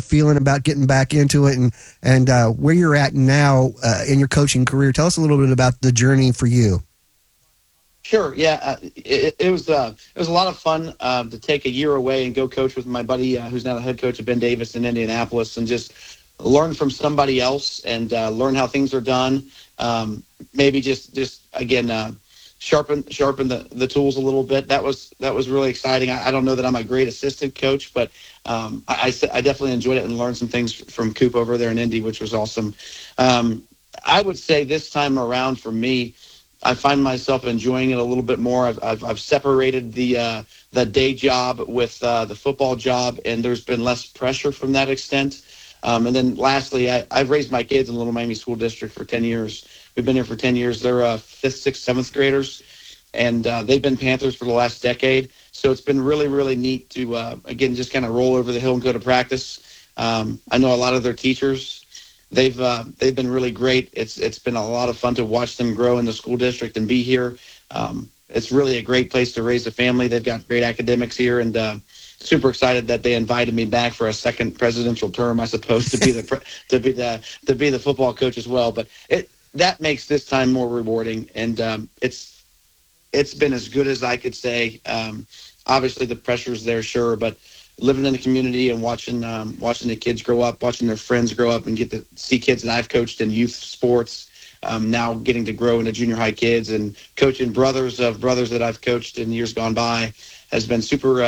feeling about getting back into it, and where you're at now in your coaching career. Tell us a little bit about the journey for you. Sure. Yeah, it was a lot of fun to take a year away and go coach with my buddy who's now the head coach of Ben Davis in Indianapolis, and just learn from somebody else and learn how things are done. Maybe just again sharpen the tools a little bit. That was really exciting. I don't know that I'm a great assistant coach, but I definitely enjoyed it and learned some things from Coop over there in Indy, which was awesome. I would say this time around for me, I find myself enjoying it a little bit more. I've separated the day job with the football job, and there's been less pressure from that extent. And then lastly, I've raised my kids in Little Miami School District for 10 years. We've been here for 10 years. They're 5th, 6th, 7th graders, and they've been Panthers for the last decade. So it's been really, really neat to, again, just kind of roll over the hill and go to practice. I know a lot of their teachers. They've been really great. It's been a lot of fun to watch them grow in the school district and be here. It's really a great place to raise a family. They've got great academics here, and super excited that they invited me back for a second presidential term, I suppose, to be the football coach as well. But that makes this time more rewarding, and it's been as good as I could say. Obviously, the pressure's there, sure, but living in the community and watching the kids grow up, watching their friends grow up, and get to see kids that I've coached in youth sports, now getting to grow into junior high kids, and coaching brothers that I've coached in years gone by has been super,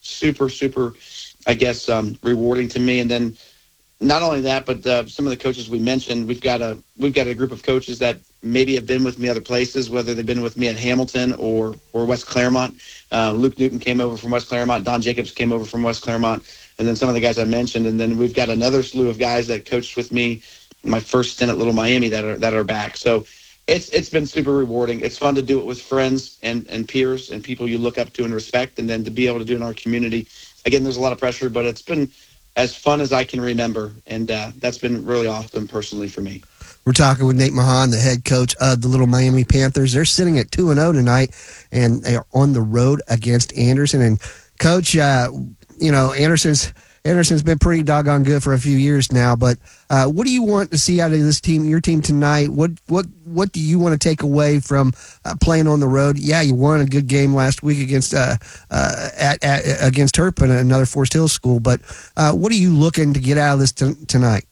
I guess, rewarding to me. And then not only that, but some of the coaches we mentioned, we've got a group of coaches that maybe have been with me other places, whether they've been with me at Hamilton or West Claremont. Luke Newton came over from West Claremont. Don Jacobs came over from West Claremont. And then some of the guys I mentioned. And then we've got another slew of guys that coached with me in my first stint at Little Miami that are back. So it's been super rewarding. It's fun to do it with friends and peers and people you look up to and respect, and then to be able to do it in our community. Again, there's a lot of pressure, but it's been as fun as I can remember, and that's been really awesome personally for me. We're talking with Nate Mahan, the head coach of the Little Miami Panthers. They're sitting at 2-0 tonight, and they are on the road against Anderson. And Coach, Anderson's been pretty doggone good for a few years now. But what do you want to see out of this team, your team tonight? What do you want to take away from playing on the road? Yeah, you won a good game last week against Turpin, another Forest Hill school. But what are you looking to get out of this tonight?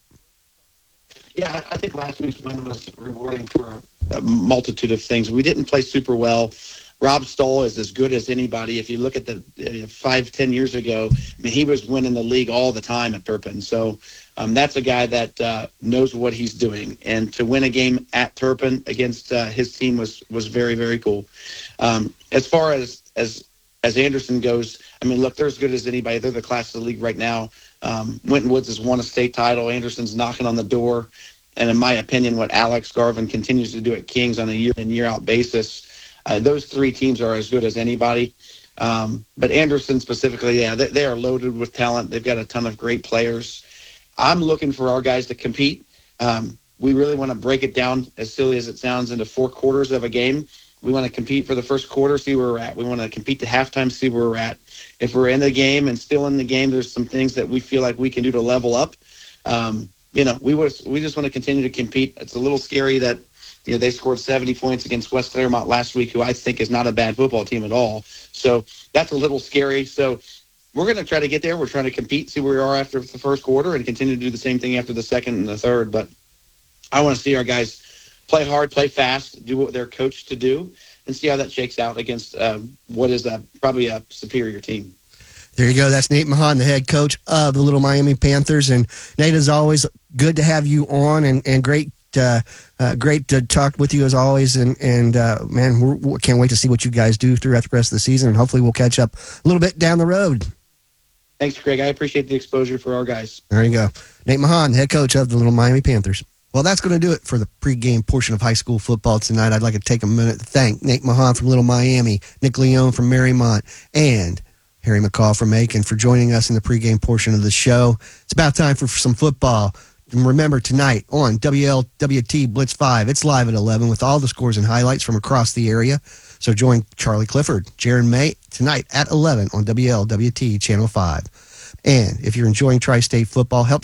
Yeah, I think last week's win was rewarding for a multitude of things. We didn't play super well. Rob Stoll is as good as anybody. If you look at the 5-10 years ago, I mean, he was winning the league all the time at Turpin. So that's a guy that knows what he's doing. And to win a game at Turpin against his team was very, very cool. As far as Anderson goes, I mean, look, they're as good as anybody. They're the class of the league right now. Winton Woods has won a state title. Anderson's knocking on the door. And in my opinion, what Alex Garvin continues to do at Kings on a year-in, year-out basis, those three teams are as good as anybody. But Anderson specifically, yeah, they are loaded with talent. They've got a ton of great players. I'm looking for our guys to compete. We really want to break it down, as silly as it sounds, into 4 quarters of a game. We want to compete for the first quarter, see where we're at. We want to compete to halftime, see where we're at. If we're in the game and still in the game, there's some things that we feel like we can do to level up. We just want to continue to compete. It's a little scary that they scored 70 points against West Claremont last week, who I think is not a bad football team at all. So that's a little scary. So we're going to try to get there. We're trying to compete, see where we are after the first quarter, and continue to do the same thing after the second and the third. But I want to see our guys play hard, play fast, do what they're coached to do, and see how that shakes out against what is probably a superior team. There you go. That's Nate Mahan, the head coach of the Little Miami Panthers. And Nate, as always, good to have you on, and great to talk with you as always. And man, we can't wait to see what you guys do throughout the rest of the season, and hopefully we'll catch up a little bit down the road. Thanks, Greg. I appreciate the exposure for our guys. There you go. Nate Mahan, head coach of the Little Miami Panthers. Well, that's going to do it for the pregame portion of high school football tonight. I'd like to take a minute to thank Nate Mahan from Little Miami, Nick Leone from Marymount, and Harry McCall from Aiken for joining us in the pregame portion of the show. It's about time for some football. And remember, tonight on WLWT Blitz 5, it's live at 11 with all the scores and highlights from across the area. So join Charlie Clifford, Jaron May tonight at 11 on WLWT Channel 5. And if you're enjoying Tri-State football, help